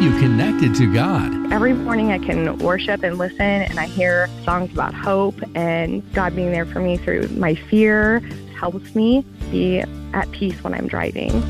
you connected to God. Every morning I can worship and listen, and I hear songs about hope and God being there for me through my fear. It helps me be at peace when I'm driving.